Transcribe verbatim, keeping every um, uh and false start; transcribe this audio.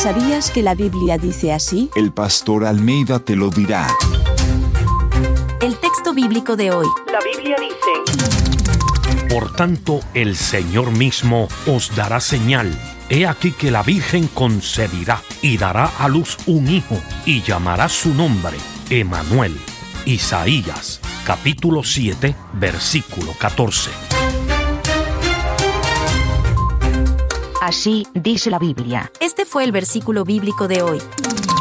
¿Sabías que la Biblia dice así? El pastor Almeida te lo dirá. El texto bíblico de hoy. La Biblia dice: Por tanto, el Señor mismo os dará señal. He aquí que la Virgen concebirá y dará a luz un hijo y llamará su nombre Emanuel. Isaías, capítulo siete, versículo catorce. Así dice la Biblia. Este fue el versículo bíblico de hoy.